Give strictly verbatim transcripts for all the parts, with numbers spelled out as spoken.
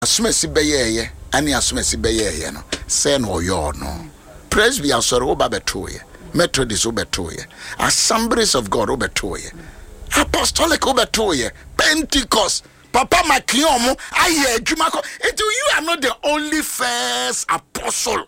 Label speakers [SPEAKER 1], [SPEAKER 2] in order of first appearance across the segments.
[SPEAKER 1] asumesi beyeye ani asumesi beyeye no say no yo no presby asoro wo ba betoye Methodist wo betoye Assemblies of God wo betoye Apostolic wo betoye Pentecost Papa Makiomo aye adwuma ko you are not the only first apostle.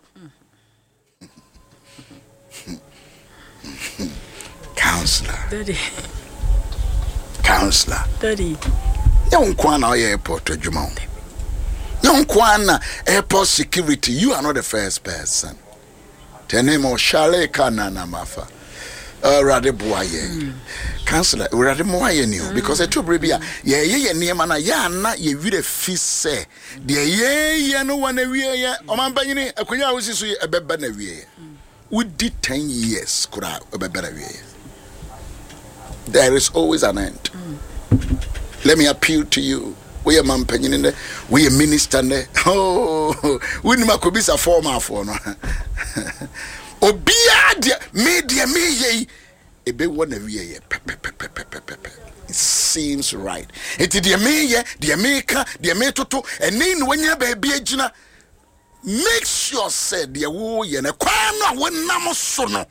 [SPEAKER 1] Counselor
[SPEAKER 2] Daddy
[SPEAKER 1] Counselor
[SPEAKER 2] Daddy
[SPEAKER 1] Young Kwana airport adwuma Young Kwana airport security you are not the first person. The name of Shale Kanana Mafa uh Rade Boye Counselor Rade Moye new because I told Bribia yeah yeah near mana ya na ye wi the feast say the ye ye no one a wie ye omambanyini akonya wosiso e beba na wie we did ten years kura e beba na wie. There is always an end. Mm. Let me appeal to you. We are man penyin there. We are minister there. Oh, we ni makobisa former for no. Obia dia media me ye ebe wona wie ye. It seems right. It dia me ye, dia meka, dia metoto eni no wanya ba bia gina. Make sure say dia wo ye na kwan no wonam so no.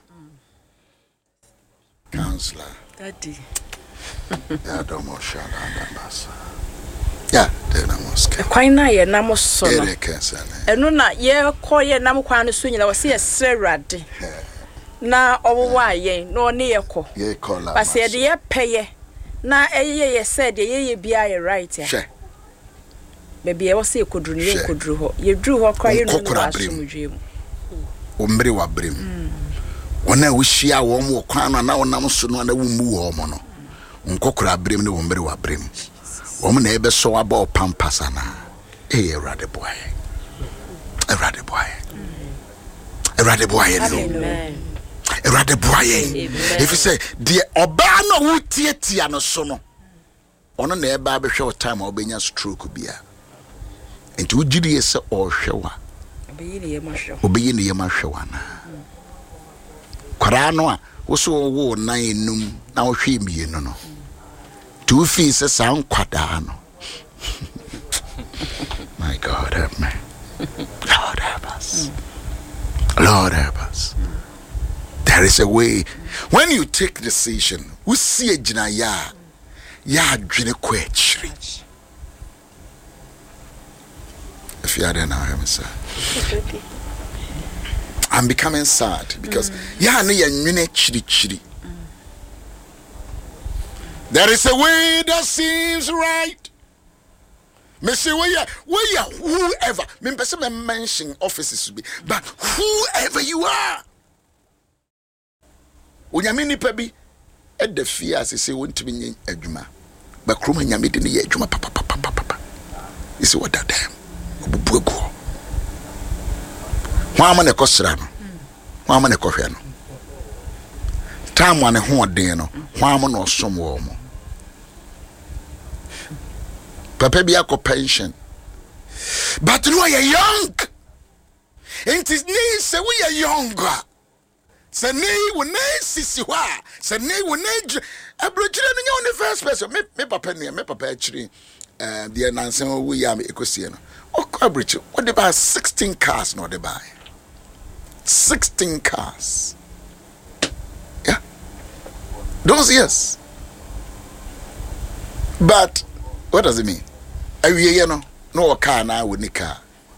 [SPEAKER 1] Counselor
[SPEAKER 2] Daddy.
[SPEAKER 1] Yeah, don't more shout out. Yeah, then I must.
[SPEAKER 2] Quite na ye namo so no.
[SPEAKER 1] Eno
[SPEAKER 2] na ye ko ye nam kwan so nyina wo se ye srerade. Na owo ye no ne ye ko.
[SPEAKER 1] Ye ko la.
[SPEAKER 2] Ba se de ye peye. Na eye ye said ye ye bia ye right ya.
[SPEAKER 1] She.
[SPEAKER 2] Baby e wo se kodru ne ye kodru ho. Ye dru ho kwa ye no na asumdwem.
[SPEAKER 1] Ombre wa brem. Ona wuhia wo mo kwan na wonam so no na wummu wo mo no nkokora brem ne wombere wa brem wo mo na ebe so aba pampasa na eh erade boy erade boy erade boy
[SPEAKER 2] amen
[SPEAKER 1] erade boy if you say the oba no wutietia no so no ono na ebe abehwe time obenya stroke bia enti wugiri ese ohwewa
[SPEAKER 2] obeyi ne yemahwe
[SPEAKER 1] obeyi ne yemahwe na Korano a woso wo na enum na wo hwe mienu no two fees san kwada no my God help me Lord help us Lord help us there is a way when you take decision we see a gina ya ya adwene ko achiri if you are there now help me sir. I'm becoming sad because yeah, no, you're chiri chiri. There is a way that seems right. Me say where where whoever. Me person me mention offices be, but whoever you are. Onyame nipa bi e da fie as say won't be adwuma. Ba kroma nyame de ne ye adwuma papa papa papa. You see what that damn. Obubuego. Wama ne kosra no wama ne kohwe no tamu ane ho den no wama no som wo mo papa bi akọ pension but no you young it is ni say we are younger say ni we na sisi wa say ni we na abrojire no nya on the first person me me papa ne me papa achiri eh the nansen we ya me ekosie no okọ abrojire what about sixteen cars no dey buy sixteen cars. Yeah. Those years. But what does it mean? Every year no no car now with car.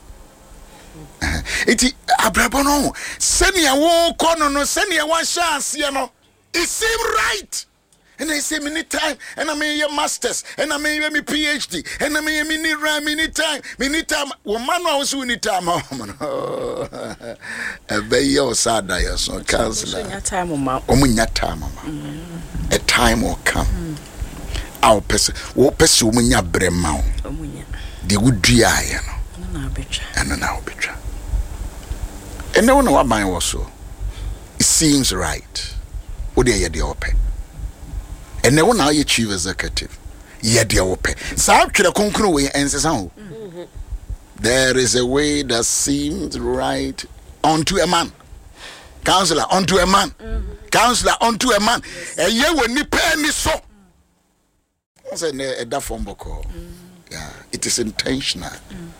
[SPEAKER 1] It abrabono senia wo kono no senia one chance you know. It seems right. And I say many time, and I mean your masters, and I mean my PhD, and I mean many time, many time, many time. One man was winning time, oh, a very old sad day, so counselor.
[SPEAKER 2] Time, Mama.
[SPEAKER 1] Omunya time, Mama. A time will come. Our person, what person, Omunya Bremau, the would dry, you know, and an hour betray. And no one know what mine was so. It seems right. What are you the open? And now now you chief executive. Yeah, dear ope. Sa kira konkuru we ensesa ho. There is a way that seems right unto a man. Counselor unto a man. Counselor unto a man. E ye we ni pe ni so. I say na e da form boko. Yeah, it is intentional.